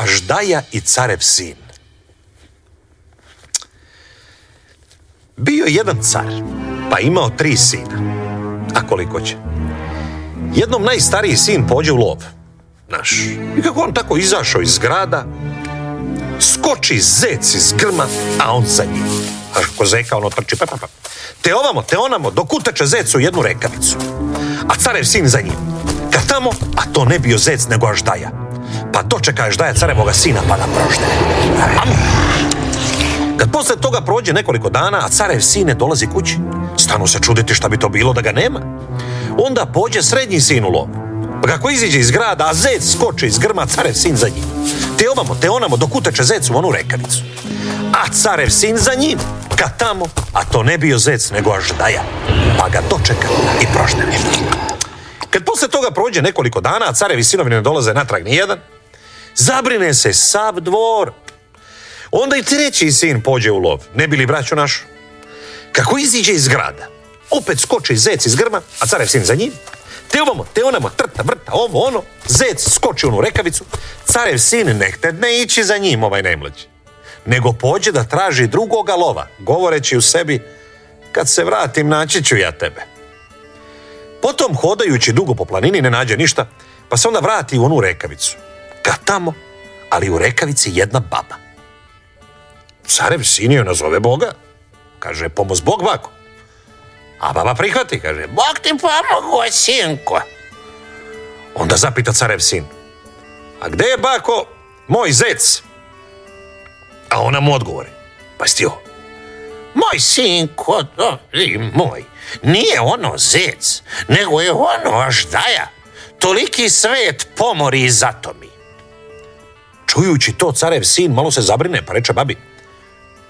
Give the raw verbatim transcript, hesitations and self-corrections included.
Aždaja i carev sin. Bio je jedan car, pa imao tri sina. A koliko će? Jednom najstariji sin pođe u lov. Naš. I kako on tako izašao iz grada, skoči zec iz grma, a on za njim. A ko zeka, ono trči, pa, pa, pa. Te ovamo, te onamo, dok uteče zec u jednu rekavicu. A carev sin za njim. Kad tamo, a to ne bio zec, nego Aždaja. Pa dočeka Aždaja carevoga sina, pa ga prožde. Kad posle toga prođe nekoliko dana, a carev sin ne dolazi kući, stanu se čuditi šta bi to bilo da ga nema. Onda pođe srednji sin u lov. Pa kako iziđe iz grada, a zec skoči iz grma, carev sin za njim. Te ovamo, te onamo, dok uteče zec u onu rekavicu. A carev sin za njim. Kad tamo, a to ne bio zec, nego Aždaja. Pa ga dočeka i prožde. Kad posle toga prođe nekoliko dana, a carevi sinovi ne dolaze natrag nijedan, zabrine se sav dvor. Onda i treći sin pođe u lov, ne bi li braću našu. Kako iziđe iz grada, opet skoči zec iz grma, a carev sin za njim. Te ovamo, te onamo, trta, vrta, ovo, ono, zec skoči u onu rekavicu, carev sin ne htedne ići za njim, ovaj najmlađi, nego pođe da traži drugoga lova, govoreći u sebi, kad se vratim naći ću ja tebe. Potom, hodajući dugo po planini, ne nađe ništa, pa se onda vrati u onu rekavicu. Kad tamo, ali u rekavici jedna baba. Carev sin joj nazove Boga. Kaže, pomoz Bog, bako. A baba prihvati, kaže, Bog ti pomogo, sinko. Onda zapita carev sin, a gde je, bako, moj zec? A ona mu odgovori, pa sti ovo, moj sinko, dobri moj, nije ono zec, nego je ono Aždaja. Toliki svet pomori zato mi. Čujući to, carev sin malo se zabrine, pa reče babi,